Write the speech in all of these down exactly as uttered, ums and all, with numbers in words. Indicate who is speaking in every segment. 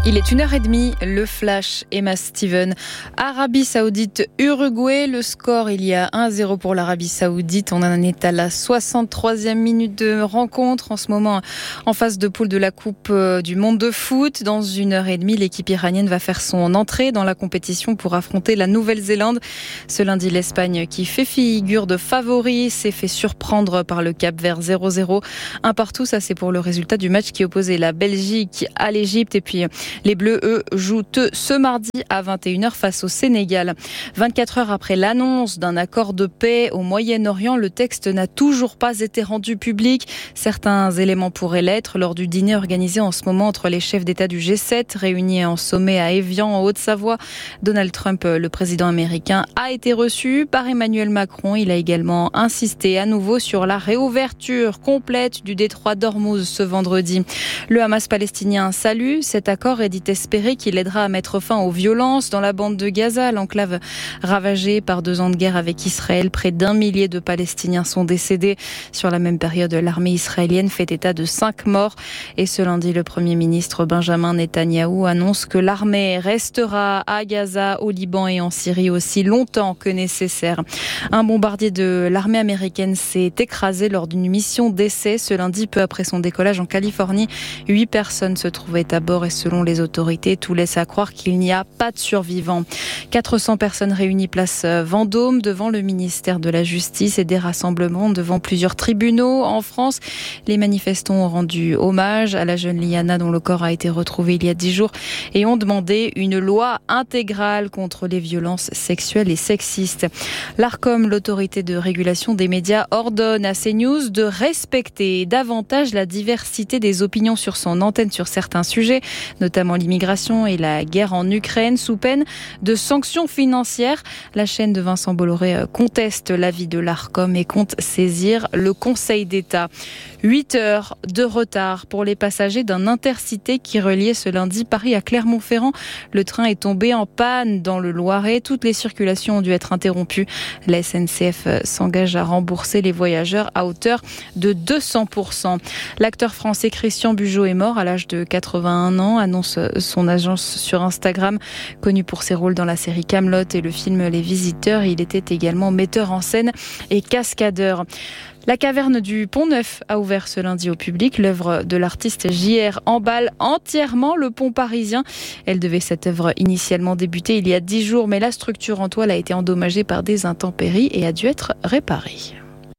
Speaker 1: Il est une heure trente, le flash, Emma Steven. Arabie Saoudite, Uruguay, le score, il y a un zéro pour l'Arabie Saoudite. On en est à la soixante-troisième minute de rencontre. En ce moment, en phase de poule de la Coupe du Monde de foot. Dans une heure et demie, l'équipe iranienne va faire son entrée dans la compétition pour affronter la Nouvelle-Zélande. Ce lundi, l'Espagne, qui fait figure de favori, s'est fait surprendre par le Cap-Vert zéro zéro. Un partout, ça c'est pour le résultat du match qui opposait la Belgique à l'Égypte. Et puis, les Bleus, eux, jouent ce mardi à vingt et une heures face au Sénégal. vingt-quatre heures après l'annonce d'un accord de paix au Moyen-Orient, le texte n'a toujours pas été rendu public. Certains éléments pourraient l'être lors du dîner organisé en ce moment entre les chefs d'État du G sept, réunis en sommet à Évian, en Haute-Savoie. Donald Trump, le président américain, a été reçu par Emmanuel Macron. Il a également insisté à nouveau sur la réouverture complète du détroit d'Ormuz ce vendredi. Le Hamas palestinien salue cet accord et dit espérer qu'il aidera à mettre fin aux violences dans la bande de Gaza, l'enclave ravagée par deux ans de guerre avec Israël. Près d'un millier de Palestiniens sont décédés. Sur la même période, l'armée israélienne fait état de cinq morts. Et ce lundi, le Premier ministre Benjamin Netanyahou annonce que l'armée restera à Gaza, au Liban et en Syrie aussi longtemps que nécessaire. Un bombardier de l'armée américaine s'est écrasé lors d'une mission d'essai ce lundi, peu après son décollage en Californie. Huit personnes se trouvaient à bord et selon les autorités, tout laisse à croire qu'il n'y a pas de survivants. quatre cents personnes réunies place Vendôme devant le ministère de la Justice et des rassemblements devant plusieurs tribunaux en France. Les manifestants ont rendu hommage à la jeune Liana dont le corps a été retrouvé il y a dix jours et ont demandé une loi intégrale contre les violences sexuelles et sexistes. L'Arcom, l'autorité de régulation des médias, ordonne à CNews de respecter davantage la diversité des opinions sur son antenne sur certains sujets, notamment l'immigration et la guerre en Ukraine, sous peine de sanctions financières. La chaîne de Vincent Bolloré conteste l'avis de l'Arcom et compte saisir le Conseil d'État. Huit heures de retard pour les passagers d'un Intercité qui reliait ce lundi Paris à Clermont-Ferrand. Le train est tombé en panne dans le Loiret. Toutes les circulations ont dû être interrompues. La S N C F s'engage à rembourser les voyageurs à hauteur de deux cents pour cent. L'acteur français Christian Bugeaud est mort à l'âge de quatre-vingt-un ans, annonce son agence sur Instagram. Connu pour ses rôles dans la série Kaamelott et le film Les Visiteurs, il était également metteur en scène et cascadeur. La caverne du Pont-Neuf a ouvert ce lundi au public. L'œuvre de l'artiste J R emballe entièrement le pont parisien. Elle devait cette œuvre initialement débuter il y a dix jours, mais la structure en toile a été endommagée par des intempéries et a dû être réparée.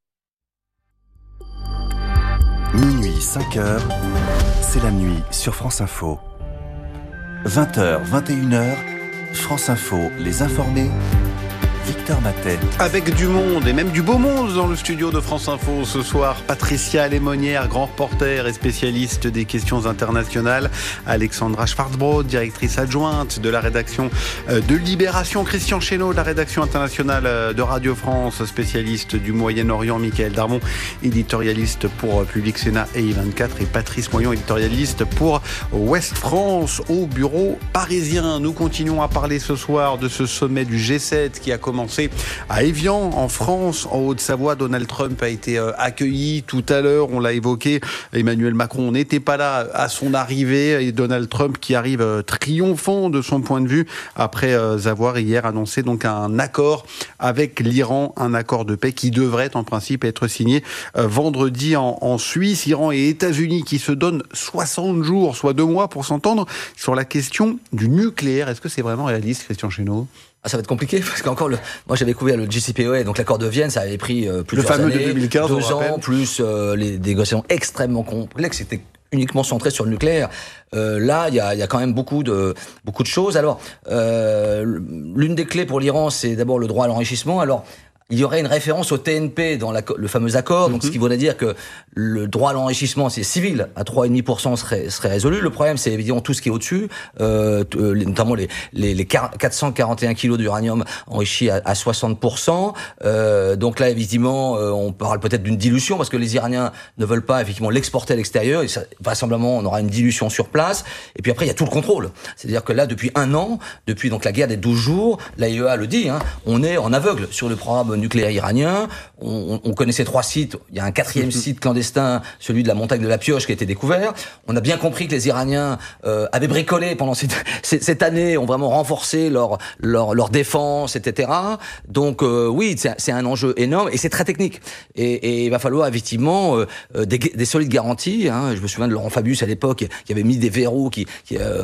Speaker 2: Minuit, cinq heures, c'est la nuit sur France Info. vingt heures, vingt et une heures, France Info, les informés. Victor Matet.
Speaker 3: Avec du monde et même du beau monde dans le studio de France Info ce soir. Patricia Lémonière, grand reporter et spécialiste des questions internationales. Alexandra Schwarzbrod, directrice adjointe de la rédaction de Libération. Christian Chesneau, de la rédaction internationale de Radio France, spécialiste du Moyen-Orient. Mickaël Darmon, éditorialiste pour Public Sénat et I vingt-quatre. Et Patrice Moyon, éditorialiste pour Ouest France au bureau parisien. Nous continuons à parler ce soir de ce sommet du G sept qui a commencé à Évian, en France, en Haute-Savoie. Donald Trump a été accueilli tout à l'heure, on l'a évoqué. Emmanuel Macron n'était pas là à son arrivée. Et Donald Trump qui arrive triomphant de son point de vue après avoir hier annoncé donc un accord avec l'Iran, un accord de paix qui devrait en principe être signé vendredi en, en Suisse. Iran et États-Unis qui se donnent soixante jours, soit deux mois pour s'entendre sur la question du nucléaire. Est-ce que c'est vraiment réaliste, Christian Chesneau ?
Speaker 4: Ah, ça va être compliqué parce qu'encore le, moi j'avais couvert le J C P O A, donc l'accord de Vienne, ça avait pris euh, plusieurs
Speaker 3: années, le fameux
Speaker 4: années,
Speaker 3: de deux mille quinze,
Speaker 4: deux ans, plus euh, les négociations extrêmement complexes. C'était uniquement centré sur le nucléaire. Euh, là, il y a, y a quand même beaucoup de beaucoup de choses. Alors, euh, l'une des clés pour l'Iran, c'est d'abord le droit à l'enrichissement. Alors, il y aurait une référence au T N P dans la, le fameux accord, donc mm-hmm. ce qui voudrait dire que le droit à l'enrichissement, c'est civil, à trois virgule cinq pour cent serait, serait résolu. Le problème, c'est évidemment tout ce qui est au-dessus, euh, notamment les, les, les quatre cent quarante et un kilos d'uranium enrichi à, à soixante pour cent. Euh, donc là, évidemment, euh, on parle peut-être d'une dilution, parce que les Iraniens ne veulent pas effectivement l'exporter à l'extérieur, et ça, vraisemblablement, on aura une dilution sur place. Et puis après, il y a tout le contrôle. C'est-à-dire que là, depuis un an, depuis donc la guerre des douze jours, l'A I E A le dit, hein, on est en aveugle sur le programme nucléaire iranien. On, on connaissait trois sites. Il y a un quatrième site clandestin, celui de la montagne de la Pioche, qui a été découvert. On a bien compris que les Iraniens euh, avaient bricolé pendant cette, cette année, ont vraiment renforcé leur leur, leur défense, et cetera. Donc euh, oui, c'est, c'est un enjeu énorme et c'est très technique. Et, et il va falloir effectivement euh, des, des solides garanties. Hein. Je me souviens de Laurent Fabius à l'époque, qui avait mis des verrous qui, qui euh,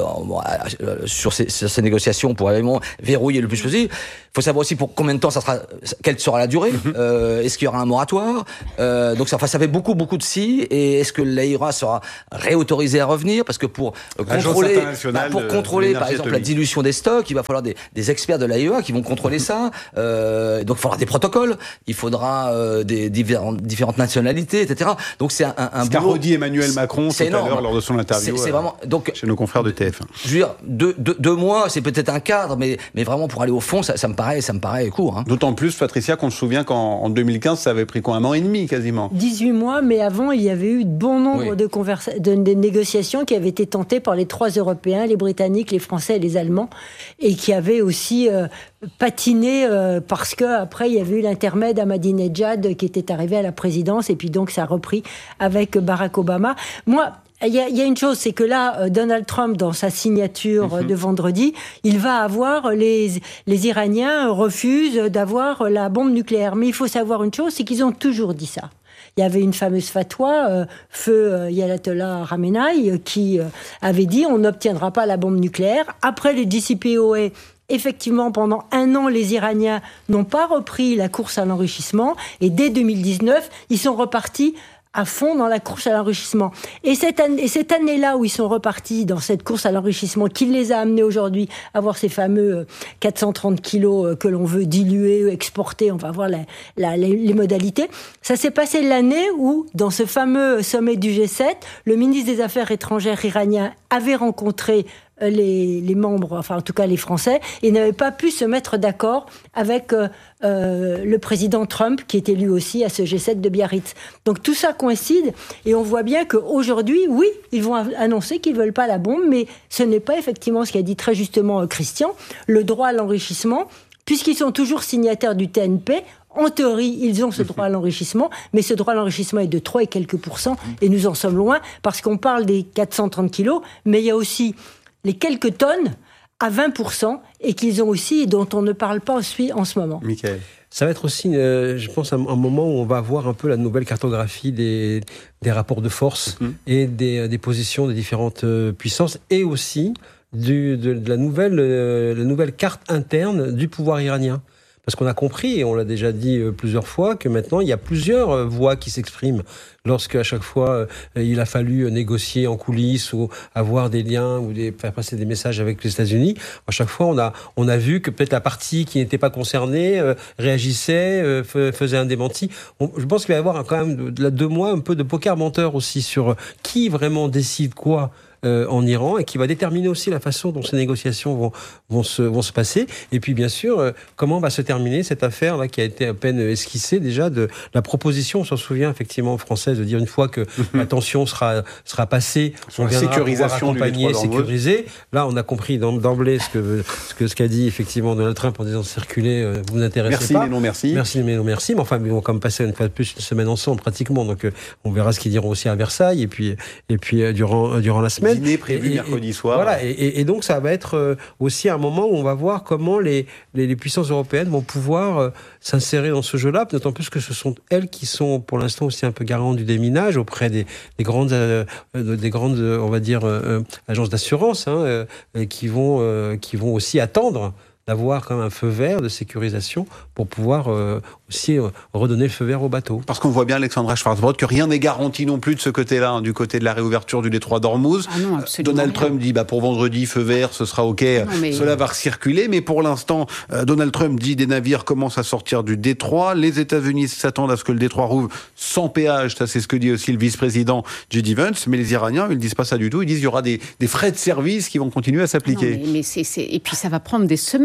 Speaker 4: sur, ces, sur ces négociations pour vraiment verrouiller le plus possible. Il faut savoir aussi pour combien de temps ça sera, quelle sera la durée. Euh, est-ce qu'il y aura un moratoire? euh, Donc ça, enfin, ça fait beaucoup, beaucoup de si. Et est-ce que l'A I R A sera réautorisé à revenir? Parce que pour euh, contrôler, bah, pour contrôler, par exemple, la dilution des stocks, il va falloir des, des experts de l'A I R A qui vont contrôler ça. Euh, donc il faudra des protocoles. Il faudra euh, des différentes, différentes nationalités, et cetera. Donc c'est un, un
Speaker 3: Ce qu'a redit Emmanuel Macron tout à l'heure lors de son interview.
Speaker 4: C'est, c'est vraiment, donc,
Speaker 3: chez nos confrères de T F un.
Speaker 4: Je veux dire, deux, deux, deux mois, c'est peut-être un cadre, mais, mais vraiment pour aller au fond, ça, ça me paraît, ça me paraît court. Hein.
Speaker 3: D'autant plus, Patricia, qu'on se souvient qu'en en deux mille quinze, ça avait pris quoi, un an et demi quasiment.
Speaker 5: dix-huit mois, mais avant, il y avait eu de bon nombre oui. de, conversa- de, de négociations qui avaient été tentées par les trois Européens, les Britanniques, les Français et les Allemands, et qui avaient aussi euh, patiné euh, parce qu'après, il y avait eu l'intermède Ahmadinejad qui était arrivé à la présidence, et puis donc ça a repris avec Barack Obama. Moi, Il y, a, il y a une chose, c'est que là, Donald Trump, dans sa signature mmh. de vendredi, il va avoir, les, les Iraniens refusent d'avoir la bombe nucléaire. Mais il faut savoir une chose, c'est qu'ils ont toujours dit ça. Il y avait une fameuse fatwa, euh, feu euh, Ayatollah Khamenei, euh, qui euh, avait dit on n'obtiendra pas la bombe nucléaire. Après le J C P O A, effectivement, pendant un an, les Iraniens n'ont pas repris la course à l'enrichissement. Et dès deux mille dix-neuf, ils sont repartis à fond dans la course à l'enrichissement. Et cette, année, et cette année-là où ils sont repartis dans cette course à l'enrichissement, qui les a amenés aujourd'hui à avoir ces fameux quatre cent trente kilos que l'on veut diluer, exporter, on va voir la, la, les, les modalités, ça s'est passé l'année où, dans ce fameux sommet du G sept, le ministre des Affaires étrangères iranien avait rencontré Les, les membres, enfin en tout cas les Français, et n'avaient pas pu se mettre d'accord avec euh, euh, le président Trump, qui était lui aussi à ce G sept de Biarritz. Donc tout ça coïncide, et on voit bien qu'aujourd'hui, oui, ils vont annoncer qu'ils ne veulent pas la bombe, mais ce n'est pas effectivement ce qu'a dit très justement Christian, le droit à l'enrichissement, puisqu'ils sont toujours signataires du T N P. En théorie, ils ont ce droit à l'enrichissement, mais ce droit à l'enrichissement est de trois et quelques pourcents, et nous en sommes loin, parce qu'on parle des quatre cent trente kilos, mais il y a aussi les quelques tonnes à vingt pour cent et qu'ils ont aussi, et dont on ne parle pas aussi en ce moment.
Speaker 3: Michael.
Speaker 6: Ça va être aussi, euh, je pense, un, un moment où on va voir un peu la nouvelle cartographie des, des rapports de force mmh. et des, des positions des différentes euh, puissances, et aussi du, de, de la, nouvelle, euh, la nouvelle carte interne du pouvoir iranien. Parce qu'on a compris, et on l'a déjà dit plusieurs fois, que maintenant, il y a plusieurs voix qui s'expriment. Lorsque, à chaque fois, il a fallu négocier en coulisses ou avoir des liens ou des, faire passer des messages avec les États-Unis, à chaque fois, on a, on a vu que peut-être la partie qui n'était pas concernée euh, réagissait, euh, faisait un démenti. On, je pense qu'il va y avoir quand même, de, de deux mois, un peu de poker menteur aussi sur qui vraiment décide quoi Euh, en Iran, et qui va déterminer aussi la façon dont ces négociations vont, vont, se, vont se passer. Et puis, bien sûr, euh, comment va se terminer cette affaire-là qui a été à peine esquissée déjà de la proposition, on s'en souvient effectivement française, de dire une fois que la tension sera, sera passée,
Speaker 3: sur
Speaker 6: on
Speaker 3: la
Speaker 6: viendra
Speaker 3: sécurisation
Speaker 6: accompagner,
Speaker 3: du
Speaker 6: sécuriser. Là, on a compris d'emblée ce que, ce que ce qu'a dit effectivement Donald Trump en disant circuler, euh, vous vous intéressez
Speaker 3: merci,
Speaker 6: pas.
Speaker 3: Merci, mais non merci.
Speaker 6: Merci, mais non merci. Mais enfin, ils vont quand même passer une fois de plus une semaine ensemble pratiquement. Donc, euh, on verra ce qu'ils diront aussi à Versailles et puis, et puis euh, durant, euh, durant la semaine.
Speaker 3: Dîner prévu et, mercredi soir.
Speaker 6: Voilà, et, et, et donc ça va être euh, aussi un moment où on va voir comment les, les, les puissances européennes vont pouvoir euh, s'insérer dans ce jeu-là, d'autant plus que ce sont elles qui sont pour l'instant aussi un peu garantes du déminage auprès des, des grandes, euh, des grandes, on va dire, euh, agences d'assurance, hein, euh, qui vont, euh, qui vont aussi attendre d'avoir quand même un feu vert de sécurisation pour pouvoir euh, aussi euh, redonner le feu vert au bateau.
Speaker 3: Parce qu'on voit bien, Alexandra Schwarzbrod, que rien n'est garanti non plus de ce côté-là, hein, du côté de la réouverture du détroit d'Ormuz.
Speaker 7: Ah non,
Speaker 3: Donald
Speaker 7: rien.
Speaker 3: Trump dit bah, pour vendredi, feu vert, ce sera OK, non, mais... cela va circuler. Mais pour l'instant, euh, Donald Trump dit des navires commencent à sortir du détroit. Les États-Unis s'attendent à ce que le détroit rouvre sans péage. Ça, c'est ce que dit aussi le vice-président J D Vance. Mais les Iraniens, ils ne disent pas ça du tout. Ils disent qu'il y aura des, des frais de service qui vont continuer à s'appliquer.
Speaker 7: Non, mais, mais c'est, c'est... Et puis ça va prendre des semaines.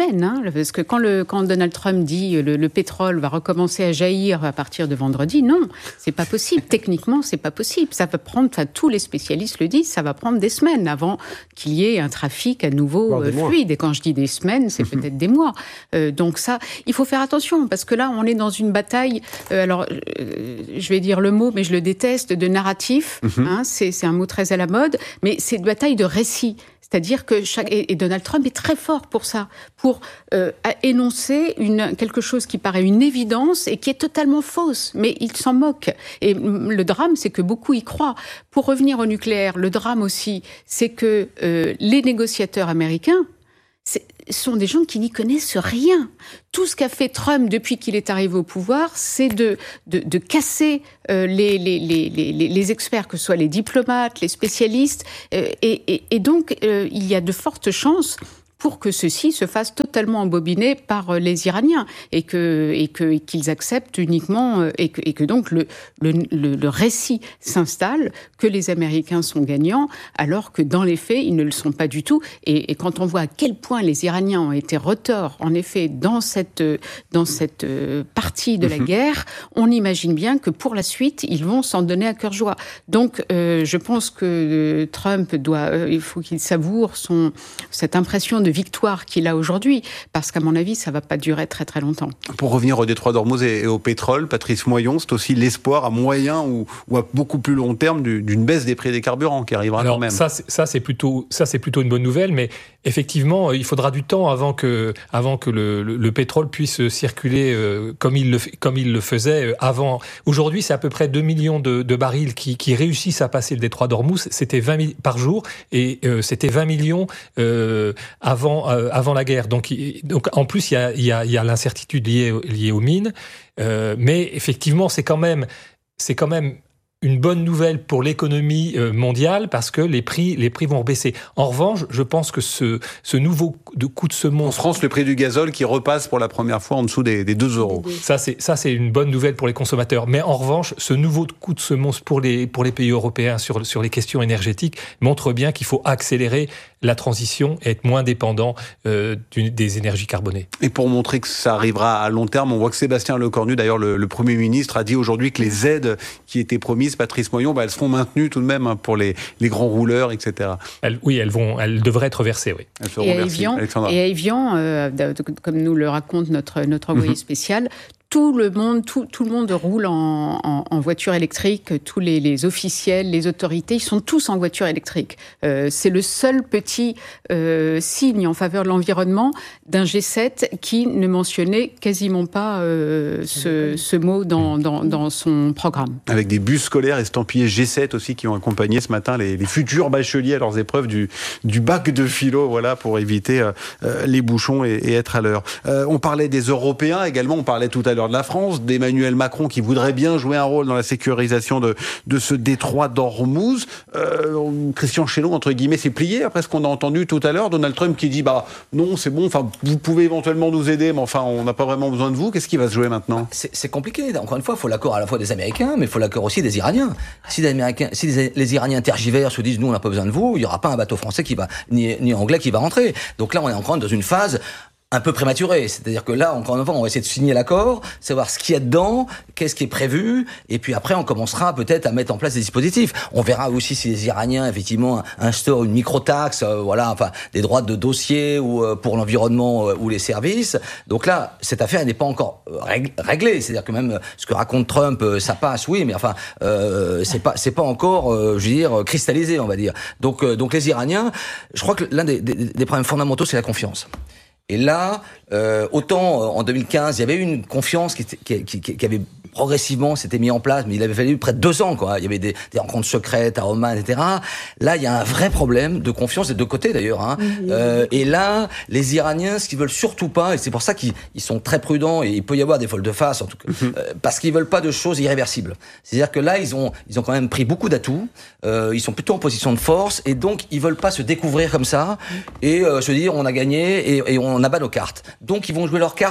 Speaker 7: semaines, hein, parce que quand, le, quand Donald Trump dit le, le pétrole va recommencer à jaillir à partir de vendredi, non, c'est pas possible. Techniquement, c'est pas possible. Ça va prendre, enfin, tous les spécialistes le disent, ça va prendre des semaines avant qu'il y ait un trafic à nouveau euh, fluide. Et quand je dis des semaines, c'est peut-être des mois. Euh, donc ça, il faut faire attention, parce que là, on est dans une bataille, euh, alors, euh, je vais dire le mot, mais je le déteste, de narratif. Mm-hmm. Hein, c'est, c'est un mot très à la mode, mais c'est une bataille de récit. C'est-à-dire que chaque, et Donald Trump est très fort pour ça, pour euh, énoncer une, quelque chose qui paraît une évidence et qui est totalement fausse, mais il s'en moque. Et le drame, c'est que beaucoup y croient. Pour revenir au nucléaire, le drame aussi, c'est que euh, les négociateurs américains, ce sont des gens qui n'y connaissent rien. Tout ce qu'a fait Trump depuis qu'il est arrivé au pouvoir, c'est de, de, de casser euh, les, les, les, les, les experts, que ce soit les diplomates, les spécialistes. Euh, et, et, et donc, euh, il y a de fortes chances pour que ceci se fasse totalement embobiner par les Iraniens et que et que et qu'ils acceptent uniquement et que et que donc le le le, le récit s'installe que les Américains sont gagnants alors que dans les faits ils ne le sont pas du tout et, et quand on voit à quel point les Iraniens ont été retors en effet dans cette dans cette partie de la guerre, on imagine bien que pour la suite ils vont s'en donner à cœur joie. Donc euh, je pense que Trump doit euh, il faut qu'il savoure son cette impression de victoire qu'il a aujourd'hui, parce qu'à mon avis, ça ne va pas durer très très longtemps.
Speaker 3: Pour revenir au détroit d'Ormuz et au pétrole, Patrice Moyon, c'est aussi l'espoir à moyen ou, ou à beaucoup plus long terme d'une baisse des prix des carburants qui arrivera. Alors, quand même.
Speaker 8: Ça, c'est, ça, c'est plutôt, ça, c'est plutôt une bonne nouvelle, mais effectivement, il faudra du temps avant que, avant que le, le, le pétrole puisse circuler euh, comme, il le, comme il le faisait avant. Aujourd'hui, c'est à peu près deux millions de, de barils qui, qui réussissent à passer le détroit d'Ormuz. C'était vingt mille par jour et euh, c'était vingt millions euh, avant Avant, euh, avant la guerre. Donc, donc en plus, il y a, il y a, il y a l'incertitude liée, liée aux mines. Euh, mais effectivement, c'est quand même, c'est quand même une bonne nouvelle pour l'économie mondiale parce que les prix, les prix vont baisser. En revanche, je pense que ce, ce nouveau de coup de semonce...
Speaker 3: En France, le prix du gazole qui repasse pour la première fois en dessous des, des deux euros.
Speaker 8: Ça, c'est, ça, c'est une bonne nouvelle pour les consommateurs. Mais en revanche, ce nouveau coup de semonce pour les, pour les pays européens sur, sur les questions énergétiques montre bien qu'il faut accélérer la transition et être moins dépendant euh, du, des énergies carbonées.
Speaker 3: Et pour montrer que ça arrivera à long terme, on voit que Sébastien Lecornu, d'ailleurs le, le Premier ministre, a dit aujourd'hui que les aides qui étaient promises, Patrice Moyon, bah, elles seront maintenues tout de même hein, pour les, les grands rouleurs, et cetera.
Speaker 8: Elles, oui, elles, vont, elles devraient être versées, oui.
Speaker 7: Elles seront et versées. À Evian, et à Evian euh, comme nous le raconte notre, notre envoyé mm-hmm. spécial, tout le monde, tout, tout le monde roule en, en, en voiture électrique. Tous les, les officiels, les autorités, ils sont tous en voiture électrique. Euh, c'est le seul petit euh, signe en faveur de l'environnement d'un G sept qui ne mentionnait quasiment pas euh, ce, ce mot dans, dans, dans son programme.
Speaker 3: Avec des bus scolaires estampillés G sept aussi qui ont accompagné ce matin les, les futurs bacheliers à leurs épreuves du, du bac de philo, voilà, pour éviter euh, les bouchons et, et être à l'heure. Euh, on parlait des Européens également, on parlait tout à l'heure de la France, d'Emmanuel Macron qui voudrait bien jouer un rôle dans la sécurisation de, de ce détroit d'Ormuz. Euh, Christian Chesneau, entre guillemets, s'est plié après ce qu'on a entendu tout à l'heure. Donald Trump qui dit bah non, c'est bon, enfin vous pouvez éventuellement nous aider, mais enfin on n'a pas vraiment besoin de vous. Qu'est-ce qui va se jouer maintenant ?
Speaker 4: c'est, c'est compliqué. Encore une fois, il faut l'accord à la fois des Américains, mais il faut l'accord aussi des Iraniens. Si les Américains, si les, les Iraniens tergiversent, se disent nous on n'a pas besoin de vous, il n'y aura pas un bateau français qui va ni, ni anglais qui va rentrer. Donc là, on est encore dans une phase un peu prématuré, c'est-à-dire que là, encore une fois, on va essayer de signer l'accord, savoir ce qu'il y a dedans, qu'est-ce qui est prévu, et puis après, on commencera peut-être à mettre en place des dispositifs. On verra aussi si les Iraniens, effectivement, instaurent une micro-taxe, euh, voilà, enfin, des droits de dossier ou euh, pour l'environnement euh, ou les services. Donc là, cette affaire n'est pas encore réglée, c'est-à-dire que même ce que raconte Trump, euh, ça passe, oui, mais enfin, euh, c'est pas, c'est pas encore, euh, je veux dire, cristallisé, on va dire. Donc, euh, donc les Iraniens, je crois que l'un des, des, des problèmes fondamentaux, c'est la confiance. Et là, euh, autant en deux mille quinze, il y avait une confiance qui, qui, qui, qui avait progressivement s'était mis en place, mais il avait fallu près de deux ans, quoi. Il y avait des, des rencontres secrètes à Oman, et cetera. Là, il y a un vrai problème de confiance des deux côtés, d'ailleurs. Hein. Mmh. Euh, et là, les Iraniens, ce qu'ils veulent surtout pas, et c'est pour ça qu'ils ils sont très prudents, et il peut y avoir des volte-face, en tout cas, mmh. euh, parce qu'ils veulent pas de choses irréversibles. C'est-à-dire que là, ils ont, ils ont quand même pris beaucoup d'atouts. Euh, ils sont plutôt en position de force, et donc ils veulent pas se découvrir comme ça et euh, se dire on a gagné et, et on abat nos cartes. Donc ils vont jouer leurs cartes très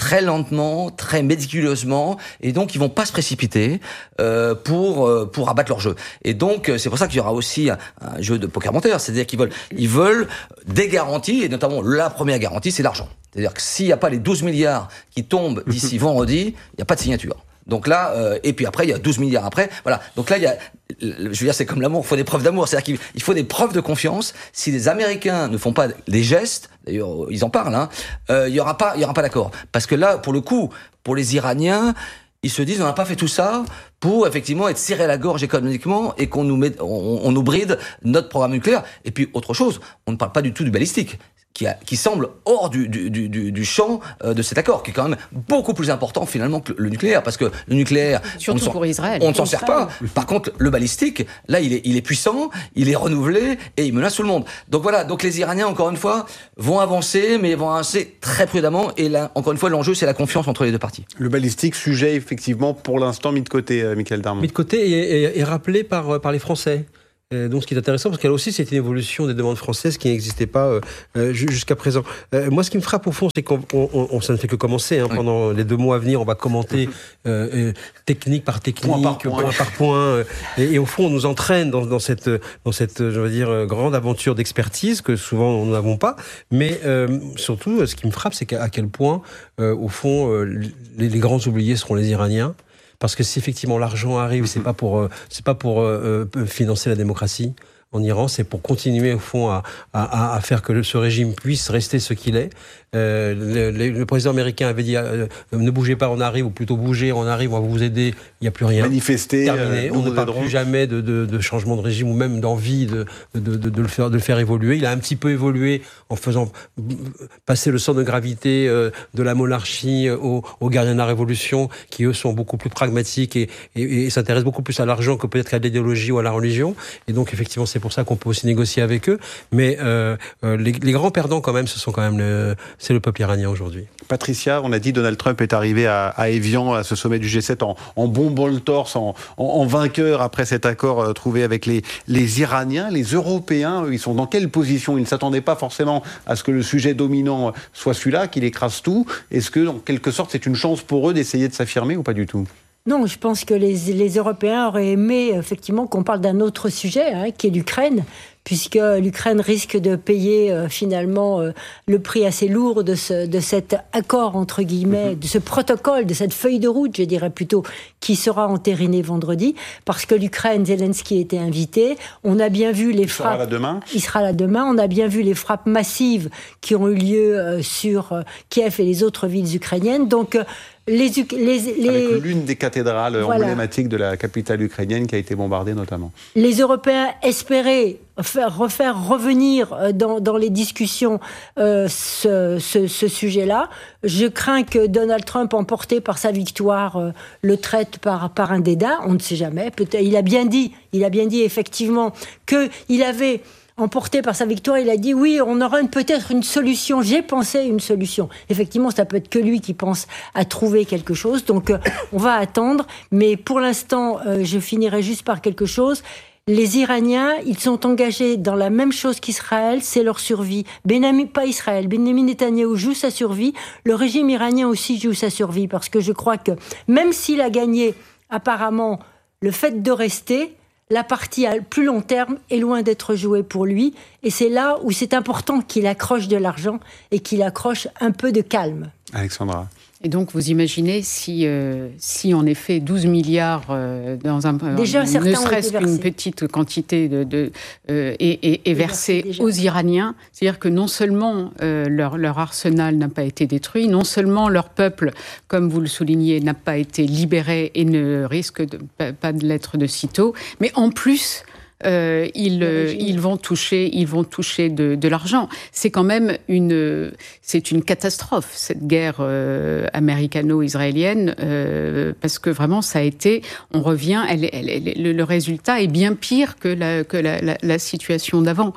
Speaker 4: très lentement, très méticuleusement, et donc ils vont pas se précipiter euh, pour euh, pour abattre leur jeu. Et donc c'est pour ça qu'il y aura aussi un, un jeu de poker menteur, c'est-à-dire qu'ils veulent ils veulent des garanties, et notamment la première garantie, c'est l'argent. C'est-à-dire que s'il n'y a pas les douze milliards qui tombent d'ici vendredi, il n'y a pas de signature. Donc là, euh, et puis après, il y a douze milliards après. Voilà. Donc là, il y a, je veux dire, c'est comme l'amour, il faut des preuves d'amour. C'est-à-dire qu'il il faut des preuves de confiance. Si les Américains ne font pas les gestes, d'ailleurs, ils en parlent, hein, euh, il y aura pas, il y aura pas d'accord. Parce que là, pour le coup, pour les Iraniens, ils se disent, on n'a pas fait tout ça pour effectivement être serré à la gorge économiquement et qu'on nous met, on, on nous bride notre programme nucléaire. Et puis autre chose, on ne parle pas du tout du balistique. Qui, a, qui semble hors du, du, du, du champ euh, de cet accord, qui est quand même beaucoup plus important finalement que le nucléaire, parce que le nucléaire,
Speaker 7: surtout
Speaker 4: on
Speaker 7: pour Israël,
Speaker 4: on ne s'en sert pas. Par contre, le balistique, là, il est, il est puissant, il est renouvelé et il menace tout le monde. Donc voilà, donc les Iraniens, encore une fois, vont avancer, mais vont avancer très prudemment. Et là, encore une fois, l'enjeu, c'est la confiance entre les deux parties.
Speaker 3: Le balistique, sujet effectivement pour l'instant mis de côté, euh, Michael Darmon.
Speaker 6: Mis de côté et, et, et rappelé par, par les Français. Euh, donc, ce qui est intéressant, parce qu'elle aussi, c'est une évolution des demandes françaises qui n'existait pas euh, jusqu'à présent. Euh, moi, ce qui me frappe au fond, c'est qu'on on, on, ça ne fait que commencer. Hein, oui. Pendant les deux mois à venir, on va commenter euh, euh, technique par technique, point par point, point, par point euh, et, et au fond, on nous entraîne dans, dans cette, dans cette, je veux dire, grande aventure d'expertise que souvent nous n'avons pas. Mais euh, surtout, ce qui me frappe, c'est qu'à à quel point, euh, au fond, euh, les, les grands oubliés seront les Iraniens. Parce que si effectivement l'argent arrive, c'est pas pour euh, c'est pas pour euh, euh, financer la démocratie en Iran, c'est pour continuer au fond à, à, à faire que le, ce régime puisse rester ce qu'il est. Euh, le, le, le président américain avait dit euh, ne bougez pas, on arrive, ou plutôt bougez, on arrive, on va vous aider. Il n'y a plus rien.
Speaker 3: Manifester.
Speaker 6: Terminé. Euh, on ne parle plus jamais de, de, de changement de régime ou même d'envie de, de, de, de, le faire, de le faire évoluer. Il a un petit peu évolué en faisant passer le centre de gravité euh, de la monarchie aux, aux gardiens de la révolution, qui eux sont beaucoup plus pragmatiques et, et, et s'intéressent beaucoup plus à l'argent que peut-être à l'idéologie ou à la religion. Et donc effectivement, c'est pour ça qu'on peut aussi négocier avec eux. Mais euh, euh, les, les grands perdants quand même, ce sont quand même le, c'est le peuple iranien aujourd'hui.
Speaker 3: Patricia, on a dit Donald Trump est arrivé à, à Évian, à ce sommet du G sept, en, en bombant le torse, en, en, en vainqueur après cet accord euh, trouvé avec les, les Iraniens. Les Européens, eux, ils sont dans quelle position? Ils ne s'attendaient pas forcément à ce que le sujet dominant soit celui-là, qu'il écrase tout. Est-ce que, en quelque sorte, c'est une chance pour eux d'essayer de s'affirmer ou pas du tout?
Speaker 5: Non, je pense que les, les Européens auraient aimé effectivement qu'on parle d'un autre sujet, hein, qui est l'Ukraine, puisque l'Ukraine risque de payer euh, finalement euh, le prix assez lourd de, ce, de cet accord, entre guillemets, de ce protocole, de cette feuille de route, je dirais plutôt, qui sera entériné vendredi, parce que l'Ukraine, Zelensky était invité. On a bien vu les
Speaker 3: il
Speaker 5: frappes...
Speaker 3: Il sera là demain.
Speaker 5: Il sera là demain. On a bien vu les frappes massives qui ont eu lieu euh, sur euh, Kiev et les autres villes ukrainiennes. Donc... Euh, Les, les, les...
Speaker 3: Avec l'une des cathédrales voilà. emblématiques de la capitale ukrainienne qui a été bombardée notamment.
Speaker 5: Les Européens espéraient faire, refaire revenir dans, dans les discussions euh, ce, ce, ce sujet-là. Je crains que Donald Trump, emporté par sa victoire, euh, le traite par, par un dédain. On ne sait jamais. Peut-être, il a bien dit, il a bien dit effectivement qu'il avait... emporté par sa victoire, il a dit oui, on aura une, peut-être une solution. J'ai pensé une solution. Effectivement, ça peut être que lui qui pense à trouver quelque chose. Donc, euh, on va attendre. Mais pour l'instant, euh, je finirai juste par quelque chose. Les Iraniens, ils sont engagés dans la même chose qu'Israël, c'est leur survie. Benjamin, pas Israël, Benjamin Netanyahou joue sa survie. Le régime iranien aussi joue sa survie, parce que je crois que même s'il a gagné, apparemment, le fait de rester, la partie à plus long terme est loin d'être jouée pour lui. Et c'est là où c'est important qu'il accroche de l'argent et qu'il accroche un peu de calme.
Speaker 3: Alexandra.
Speaker 7: Et donc, vous imaginez si, euh, si en effet, douze milliards euh, dans un...
Speaker 5: Déjà,
Speaker 7: euh, ne serait-ce qu'une petite quantité de, de, euh, est, est, est versée aux Iraniens. C'est-à-dire que non seulement euh, leur, leur arsenal n'a pas été détruit, non seulement leur peuple, comme vous le soulignez, n'a pas été libéré et ne risque de, pas de l'être de sitôt, mais en plus... Euh, ils, euh, ils vont toucher, ils vont toucher de, de l'argent. C'est quand même une, c'est une catastrophe cette guerre euh, américano-israélienne euh, parce que vraiment ça a été, on revient, elle, elle, elle, le, le résultat est bien pire que la, que la, la, la situation d'avant.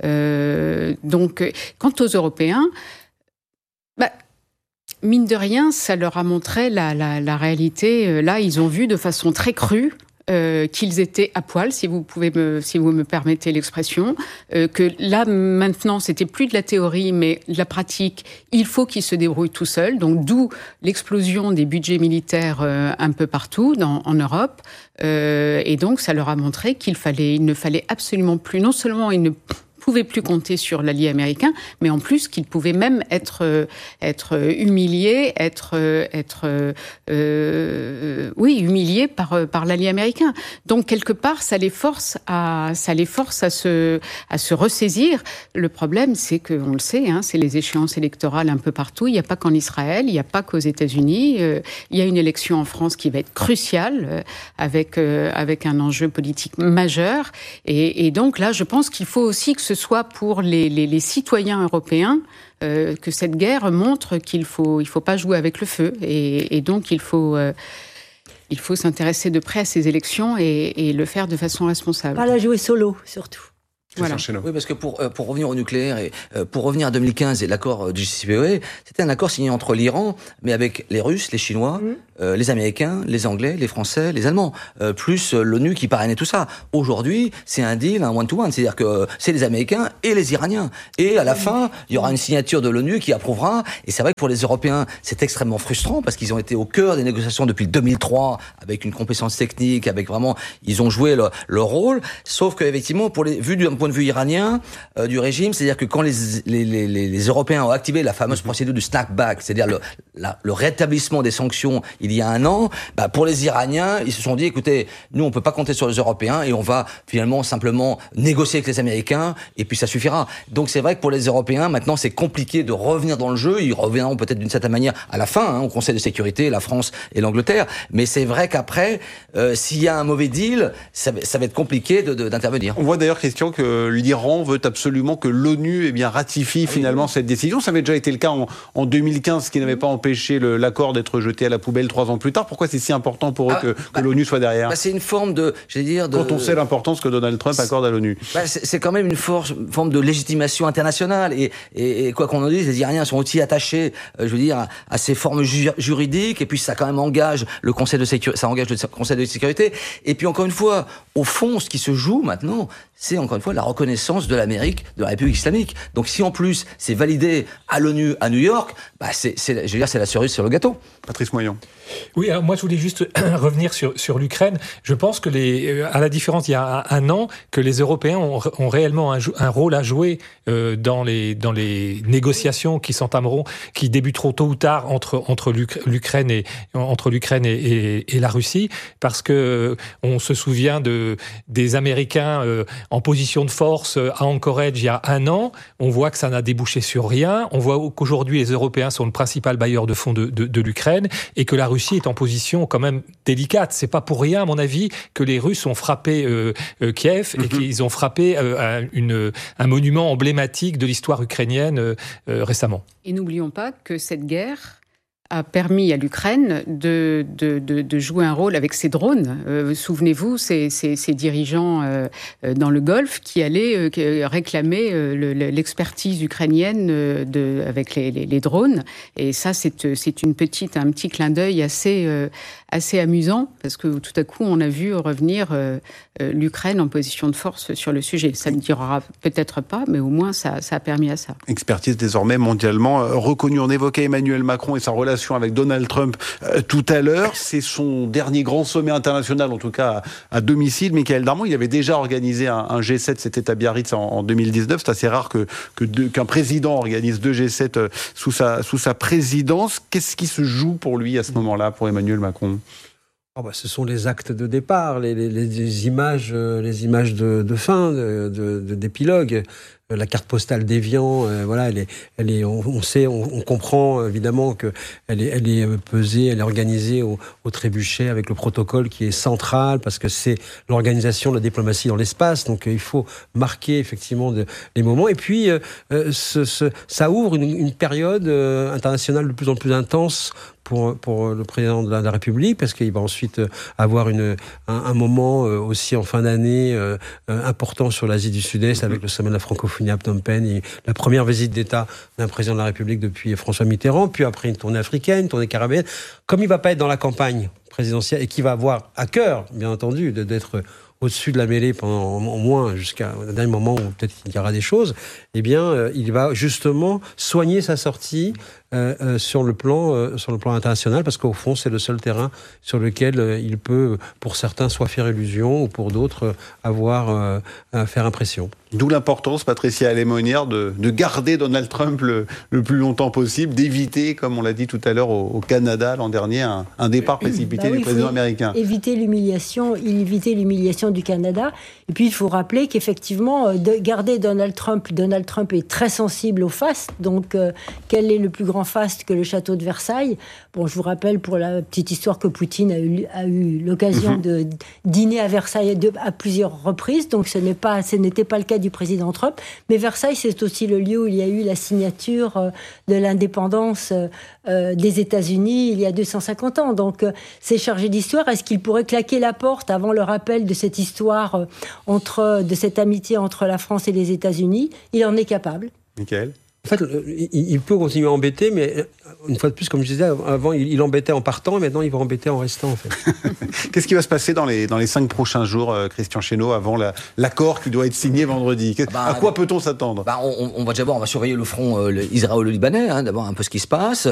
Speaker 7: Euh, donc, quant aux Européens, bah, mine de rien, ça leur a montré la, la, la réalité. Là, ils ont vu de façon très crue euh, qu'ils étaient à poil, si vous pouvez me, si vous me permettez l'expression, euh, que là maintenant c'était plus de la théorie mais de la pratique. Il faut qu'ils se débrouillent tout seuls. Donc d'où l'explosion des budgets militaires euh, un peu partout dans, en Europe. Euh, et donc ça leur a montré qu'il fallait, il ne fallait absolument plus. Non seulement ils ne pouvaient plus compter sur l'allié américain, mais en plus qu'ils pouvaient même être euh, être humiliés, être euh, être euh, euh, oui humiliés par par l'allié américain. Donc quelque part, ça les force à ça les force à se à se ressaisir. Le problème, c'est que on le sait, hein, c'est les échéances électorales un peu partout. Il n'y a pas qu'en Israël, il n'y a pas qu'aux États-Unis. Euh, il y a une élection en France qui va être cruciale euh, avec euh, avec un enjeu politique majeur. Et, et donc là, je pense qu'il faut aussi que ce soit pour les, les, les citoyens européens, euh, que cette guerre montre qu'il faut, il faut pas jouer avec le feu. Et, et donc, il faut, euh, il faut s'intéresser de près à ces élections et, et le faire de façon responsable.
Speaker 5: Pas la jouer solo, surtout.
Speaker 7: Voilà.
Speaker 4: Oui, parce que pour euh, pour revenir au nucléaire et euh, pour revenir à deux mille quinze et l'accord du J C P O A, c'était un accord signé entre l'Iran, mais avec les Russes, les Chinois, mmh. euh, les Américains, les Anglais, les Français, les Allemands, euh, plus euh, l'ONU qui parrainait tout ça. Aujourd'hui, c'est un deal, un one-to-one, c'est-à-dire que c'est les Américains et les Iraniens. Et à la fin, il y aura une signature de l'ONU qui approuvera. Et c'est vrai que pour les Européens, c'est extrêmement frustrant parce qu'ils ont été au cœur des négociations depuis deux mille trois, avec une compétence technique, avec vraiment, ils ont joué le, leur rôle. Sauf qu'effectivement, pour les, vu d'un point de vue iranien euh, du régime, c'est-à-dire que quand les, les, les, les Européens ont activé la fameuse procédure du snapback, c'est-à-dire le, la, le rétablissement des sanctions il y a un an, bah pour les Iraniens, ils se sont dit, écoutez, nous on peut pas compter sur les Européens et on va finalement simplement négocier avec les Américains et puis ça suffira. Donc c'est vrai que pour les Européens, maintenant c'est compliqué de revenir dans le jeu. Ils reviendront peut-être d'une certaine manière à la fin, hein, au Conseil de sécurité, la France et l'Angleterre. Mais c'est vrai qu'après, euh, s'il y a un mauvais deal, ça, ça va être compliqué de, de, d'intervenir.
Speaker 3: On voit d'ailleurs, Christian, que l'Iran veut absolument que l'ONU eh bien, ratifie ah, finalement oui. cette décision. Ça avait déjà été le cas en, en deux mille quinze, ce qui n'avait pas empêché le, l'accord d'être jeté à la poubelle trois ans plus tard. Pourquoi c'est si important pour eux ah, que, bah, que l'ONU soit derrière ?
Speaker 4: bah, C'est une forme de... Je vais dire de...
Speaker 3: Quand on sait l'importance que Donald Trump accorde à l'ONU.
Speaker 4: Bah, c'est, c'est quand même une force, forme de légitimation internationale. Et, et, et quoi qu'on en dise, les Iraniens sont aussi attachés, euh, je veux dire, à, à ces formes ju- juridiques. Et puis ça quand même engage le Conseil de sécurité, ça engage le Conseil de sécurité. Et puis encore une fois, au fond, ce qui se joue maintenant, c'est encore une fois la reconnaissance de l'Amérique, de la République islamique. Donc si en plus c'est validé à l'ONU à New York, bah c'est, c'est, je veux dire, c'est la cerise sur le gâteau.
Speaker 3: Patrice Moyon.
Speaker 8: Oui, alors moi je voulais juste revenir sur sur l'Ukraine. Je pense que les, à la différence il y a un, un an, que les Européens ont, ont réellement un, un rôle à jouer euh, dans les dans les négociations qui s'entameront, qui débuteront tôt ou tard entre entre l'Ukraine et entre l'Ukraine et, et, et la Russie, parce que on se souvient de des Américains euh, en position de force à Anchorage il y a un an. On voit que ça n'a débouché sur rien. On voit qu'aujourd'hui les Européens sont le principal bailleur de fonds de, de, de l'Ukraine et que la Russie est en position quand même délicate. C'est pas pour rien, à mon avis, que les Russes ont frappé euh, euh, Kiev et mm-hmm. qu'ils ont frappé euh, une, un monument emblématique de l'histoire ukrainienne euh, euh, récemment.
Speaker 7: Et n'oublions pas que cette guerre a permis à l'Ukraine de, de, de, de jouer un rôle avec ses drones. Euh, souvenez-vous, ces, ces, ces dirigeants euh, dans le Golfe qui allaient euh, réclamer euh, le, l'expertise ukrainienne euh, de, avec les, les, les drones. Et ça, c'est, c'est une petite, un petit clin d'œil assez, euh, assez amusant, parce que tout à coup, on a vu revenir euh, euh, l'Ukraine en position de force sur le sujet. Ça ne durera peut-être pas, mais au moins, ça, ça a permis à ça.
Speaker 3: Expertise désormais mondialement euh, reconnue. On évoquait Emmanuel Macron et sa relation avec Donald Trump euh, tout à l'heure. C'est son dernier grand sommet international, en tout cas à, à domicile. Michael Darmon, il avait déjà organisé un, un G sept, c'était à Biarritz en, en deux mille dix-neuf. C'est assez rare que, que de, qu'un président organise deux G sept euh, sous, sa, sous sa présidence. Qu'est-ce qui se joue pour lui à ce moment-là, pour Emmanuel Macron ?
Speaker 6: Oh bah, ce sont les actes de départ, les, les, les images, euh, les images de, de fin, de, de, de, d'épilogue. La carte postale d'Évian, euh, voilà, elle est, elle est, on, on sait, on, on comprend évidemment que elle est, elle est pesée, elle est organisée au, au trébuchet avec le protocole qui est central parce que c'est l'organisation de la diplomatie dans l'espace. Donc euh, il faut marquer effectivement de, les moments. Et puis euh, ce, ce, ça ouvre une, une période euh, internationale de plus en plus intense pour, pour le président de la, de la République, parce qu'il va ensuite avoir une, un, un moment aussi en fin d'année euh, important sur l'Asie du Sud-Est, avec le sommet de la francophonie à Phnom Penh, et la première visite d'État d'un président de la République depuis François Mitterrand, puis après une tournée africaine, une tournée caribéenne. Comme il ne va pas être dans la campagne présidentielle, et qu'il va avoir à cœur, bien entendu, de, d'être au-dessus de la mêlée pendant au moins jusqu'à un dernier moment où peut-être il y aura des choses, eh bien, euh, il va justement soigner sa sortie euh, euh, sur le plan euh, sur le plan international, parce qu'au fond, c'est le seul terrain sur lequel euh, il peut, pour certains, soit faire illusion, ou pour d'autres, euh, avoir euh, à faire impression.
Speaker 3: D'où l'importance, Patricia Alémonière, de, de garder Donald Trump le, le plus longtemps possible, d'éviter, comme on l'a dit tout à l'heure au, au Canada l'an dernier, un, un départ précipité bah oui, du président américain.
Speaker 5: Éviter l'humiliation, éviter l'humiliation du Canada. Et puis, il faut rappeler qu'effectivement, de garder Donald Trump, Donald Trump est très sensible au faste. Donc, euh, quel est le plus grand faste que le château de Versailles? Bon, je vous rappelle, pour la petite histoire, que Poutine a eu, a eu l'occasion mm-hmm. de dîner à Versailles de, à plusieurs reprises. Donc, ce n'est pas, ce n'était pas le cas du président Trump. Mais Versailles, c'est aussi le lieu où il y a eu la signature euh, de l'indépendance euh, des États-Unis il y a deux cent cinquante ans. Donc, euh, c'est chargé d'histoire. Est-ce qu'il pourrait claquer la porte avant le rappel de cette histoire, euh, entre, de cette amitié entre la France et les États-Unis? Il en est capable.
Speaker 3: Michael?
Speaker 6: En fait, il peut continuer à embêter, mais une fois de plus, comme je disais, avant, il embêtait en partant, et maintenant, il va embêter en restant, en fait.
Speaker 3: Qu'est-ce qui va se passer dans les, dans les cinq prochains jours, Christian Chesneau, avant la, l'accord qui doit être signé vendredi? bah, À quoi peut-on s'attendre?
Speaker 4: bah, on, on va d'abord, on va surveiller le front euh, israélo-libanais, hein, d'abord un peu ce qui se passe.